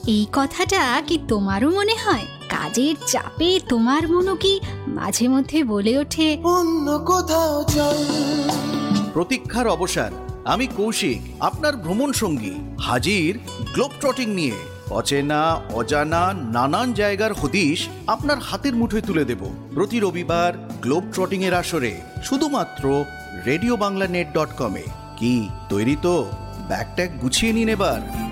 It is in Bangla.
এই কথাটা কি তোমারও মনে হয়? কাজের চাপে তোমার মনও কি মাঝে মধ্যে বলে ওঠে অন্য কোথাও চল? প্রতীক্ষার অবসান। আমি কৌশিক, আপনার ভ্রমণ সঙ্গী, হাজির গ্লোব ট্রটিং নিয়ে। অচেনা অজানা নানান জায়গার হদিশ আপনার হাতের মুঠোয় তুলে দেব প্রতি রবিবার গ্লোব ট্রটিং এর আসরে, শুধুমাত্র রেডিও বাংলা net.com-এ। কি তৈরি তো? ব্যাগ ট্যাগ গুছিয়ে নিন এবার।